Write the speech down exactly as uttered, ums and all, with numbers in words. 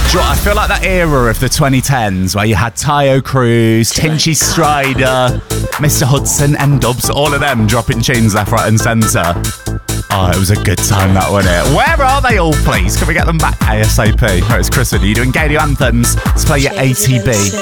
Do you know what, I feel like that era of the twenty tens where you had Tayo Cruz, Tinchy Strider, Mister Hudson, M-Dubs, all of them dropping tunes left, right and centre. Oh, it was a good time, that, wasn't it? Where are they all, please? Can we get them back ASAP? Oh, it's Chris, are you doing Gadio anthems? Let's play your A T B.